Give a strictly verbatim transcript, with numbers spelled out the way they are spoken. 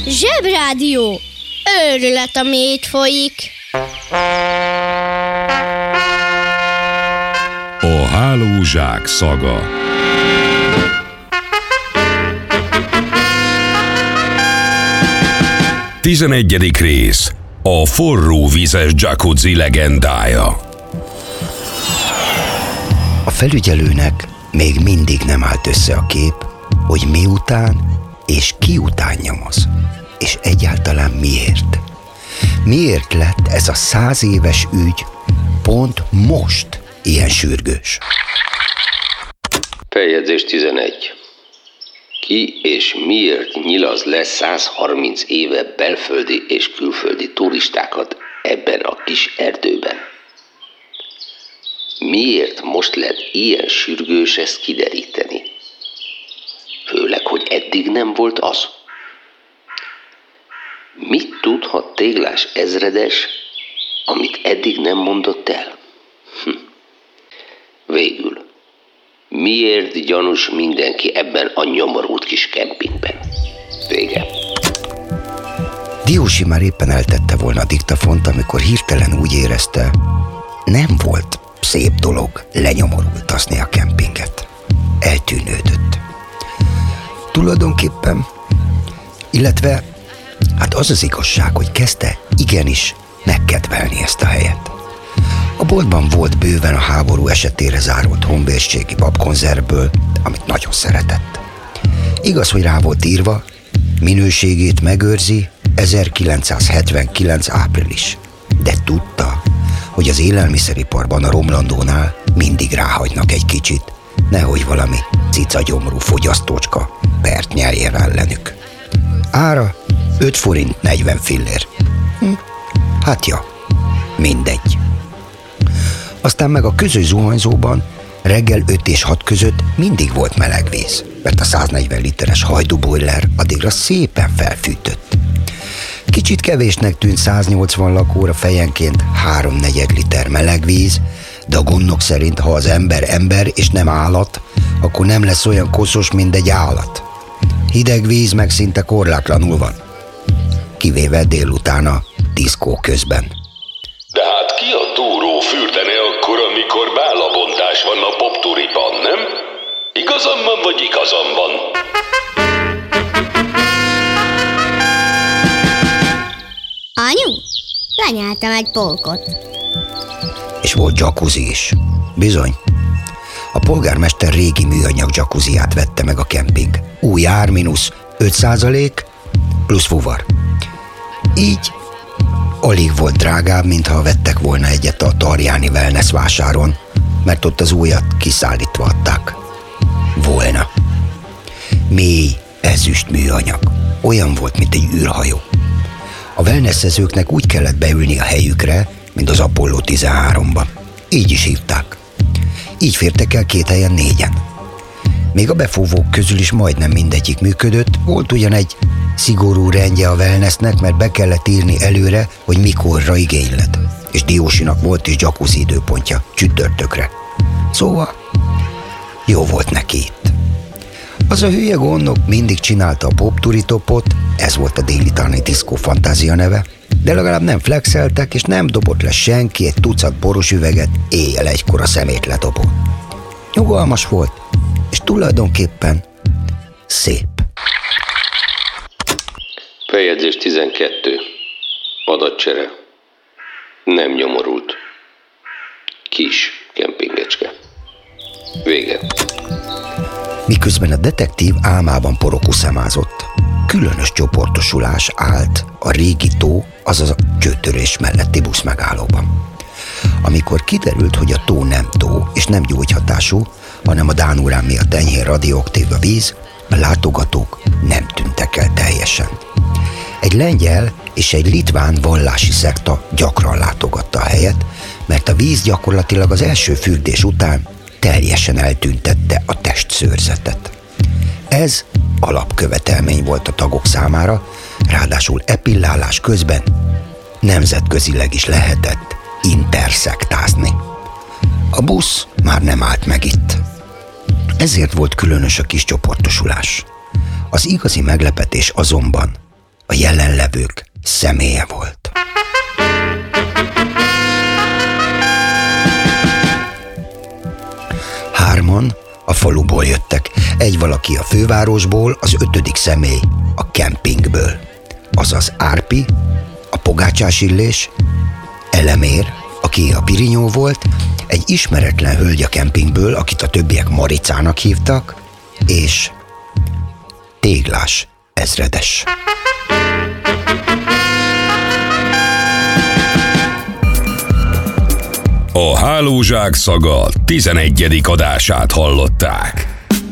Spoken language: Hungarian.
Zsebrádió. Őrület, ami itt folyik. A hálózsák szaga. Tizenegyedik rész. A forró vízes jacuzzi legendája. A felügyelőnek még mindig nem állt össze a kép, hogy miután és ki után nyomoz, és egyáltalán miért. Miért lett ez a száz éves ügy pont most ilyen sürgős? Feljegyzés tizenegy. Ki és miért nyilaz le száz harminc éve belföldi és külföldi turistákat ebben a kis erdőben? Miért most lett ilyen sürgős ezt kideríteni? Főleg, hogy eddig nem volt az. Mit tudhat Téglás ezredes, amit eddig nem mondott el? Hm. Végül, miért gyanús mindenki ebben a nyomorult kis kempingben? Vége. Diósi már éppen eltette volna a diktafont, amikor hirtelen úgy érezte, nem volt szép dolog lenyomorultaszni a kempinget. Eltűnődött. Tulajdonképpen, illetve hát az az igazság, hogy kezdte igenis megkedvelni ezt a helyet. A boltban volt bőven a háború esetére zárolt honvédségi babkonzervből, amit nagyon szeretett. Igaz, hogy rá volt írva, minőségét megőrzi ezerkilencszázhetvenkilenc április, de tudta, hogy az élelmiszeriparban a romlandónál mindig ráhagynak egy kicsit, nehogy valami cicagyomrú fogyasztócska pert nyerjen ellenük. Ára öt forint negyven fillér. Hm, hát ja, mindegy. Aztán meg a közös zuhanyzóban reggel öt és hat között mindig volt meleg víz, mert a száznegyven literes hajdúbojler addigra szépen felfűtött. Kicsit kevésnek tűnt száznyolcvan lakóra fejenként háromnegyed liter meleg víz, de a gondnok szerint, ha az ember ember és nem állat, akkor nem lesz olyan koszos, mint egy állat. Hideg víz meg szinte korlátlanul van, kivéve délután a diszkó közben. De hát ki a túró fürdene akkor, amikor bálabontás van a popturiban, nem? Igazam van, vagy igazam van? Anyu, lenyeltem egy polkot. És volt jacuzzi is. Bizony. A polgármester régi műanyag jacuzziát vette meg a kemping. Új ár mínusz öt százalék plusz fuvar. Így alig volt drágább, mintha vettek volna egyet a Tarjáni Wellness vásáron, mert ott az újat kiszállítva adták. Volna. Mély, ezüst műanyag. Olyan volt, mint egy űrhajó. A wellnessezőknek úgy kellett beülni a helyükre, mint az Apollo tizenháromban. Így is hívták. Így fértek el két helyen négyen. Még a befúvók közül is majdnem mindegyik működött, volt ugyan egy szigorú rendje a wellnessnek, mert be kellett írni előre, hogy mikorra igényled. És Diósinak volt is jacuzzi időpontja, csütörtökre. Szóval jó volt neki itt. Az a hülye gondnok mindig csinálta a popturitopot, ez volt a délutáni diszkó fantázia neve, de legalább nem flexeltek, és nem dobott le senki egy tucat boros üveget éjjel egykor a szemétledobó. Nyugalmas volt, és tulajdonképpen szép. Feljegyzés tizenkettő. Adatcsere. Nem nyomorult. Kis kempingecske. Vége. Miközben a detektív álmában porokuszámázott, különös csoportosulás állt a régi tó, azaz a csőtörés melletti busz megállóban. Amikor kiderült, hogy a tó nem tó és nem gyógyhatású, hanem a dánurán miatt enyhén radioaktív a víz, a látogatók nem tűntek el teljesen. Egy lengyel és egy litván vallási szekta gyakran látogatta a helyet, mert a víz gyakorlatilag az első fürdés után teljesen eltüntette a testszőrzetet. Ez alapkövetelmény volt a tagok számára, ráadásul epillálás közben nemzetközileg is lehetett interszektázni. A busz már nem állt meg itt. Ezért volt különös a kis csoportosulás. Az igazi meglepetés azonban a jelenlevők személye volt. Hárman a faluból jöttek, egy valaki a fővárosból, az ötödik személy a kempingből. Azaz Árpi, a Pogácsás Illés, Elemér, aki a Pirinyó volt, egy ismeretlen hölgy a kempingből, akit a többiek Maricának hívtak, és Téglás ezredes. A Hálózsák szaga tizenegyedik adását hallották.